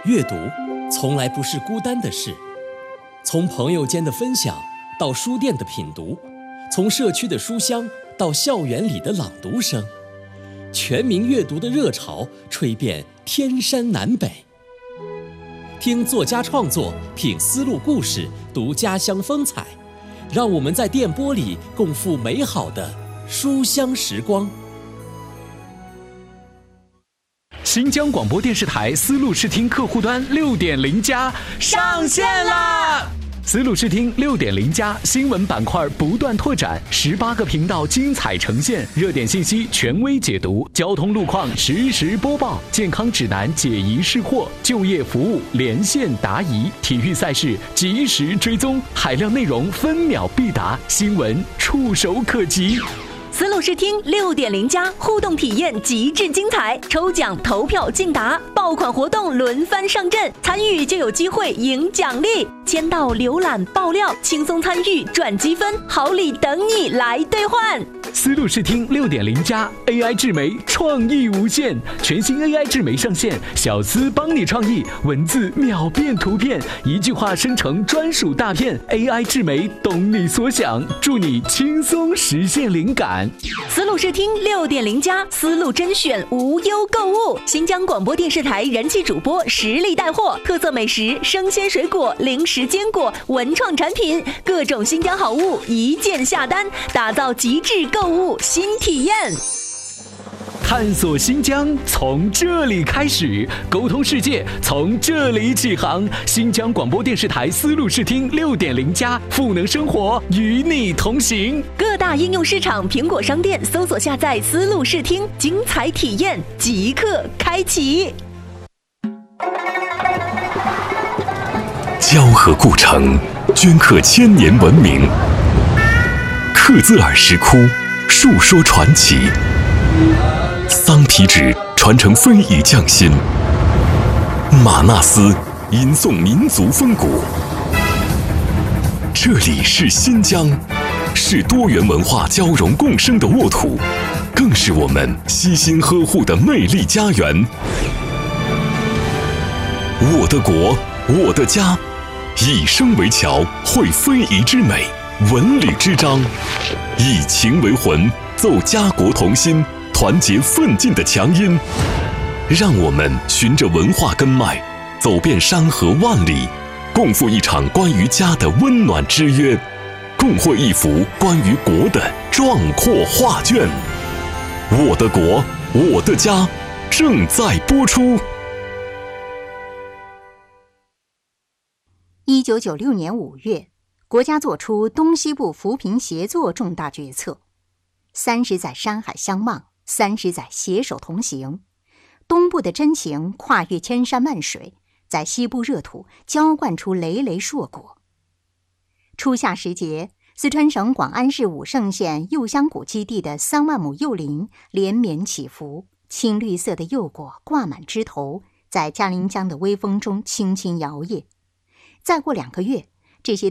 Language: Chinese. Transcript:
阅读从来不是孤单的事，从朋友间的分享到书店的品读，从社区的书香到校园里的朗读声，全民阅读的热潮吹遍天山南北。听作家创作，品丝路故事，读家乡风采，让我们在电波里共赴美好的书香时光。 新疆广播电视台丝路视听客户端6.0加上线啦！丝路视听6.0加新闻板块不断拓展，18个频道精彩呈现，热点信息权威解读，交通路况实时播报，健康指南解疑释惑，就业服务连线答疑，体育赛事及时追踪，海量内容分秒必达，新闻触手可及。 丝路视听6.0加互动体验极致精彩，抽奖投票竞答，爆款活动轮番上阵，参与就有机会赢奖励，签到浏览爆料，轻松参与赚积分，好礼等你来兑换。 丝路视听6.0加 AI 智媒创意无限，全新 AI 智媒上线，小丝帮你创意，文字秒变图片，一句话生成专属大片， AI 智媒懂你所想，助你轻松实现灵感。 丝路视听6.0加丝路甄选无忧购物，新疆广播电视台人气主播实力带货，特色美食、生鲜水果、零食坚果、文创产品，各种新疆好物一键下单，打造极致购物新体验。 探索新疆从这里开始，沟通世界从这里起航。新疆广播电视台丝路视听6.0加，赋能生活，与你同行。 各大应用市场、苹果商店搜索下载丝路视听，精彩体验即刻开启。 交河故城，镌刻千年文明；克孜尔石窟，述说传奇。桑皮纸传承非遗匠心，玛纳斯吟诵民族风骨。这里是新疆，是多元文化交融共生的沃土，更是我们悉心呵护的魅力家园。我的国，我的家，以声为桥，绘非遗之美，文旅之章，以情为魂，奏家国同心，团结奋进的强音。让我们循着文化根脉，走遍山河万里，共赴一场关于家的温暖之约，共绘一幅关于国的壮阔画卷。我的国，我的家，正在播出。 1996年5月，国家作出东西部扶贫协作重大决策，30载山海相望，30载携手同行。东部的真情跨越千山万水，在西部热土浇灌出累累硕果。初夏时节，四川省广安市武胜县柚香谷基地的3万亩柚林连绵起伏，青绿色的柚果挂满枝头，在嘉陵江的微风中轻轻摇曳。再过2个月，这些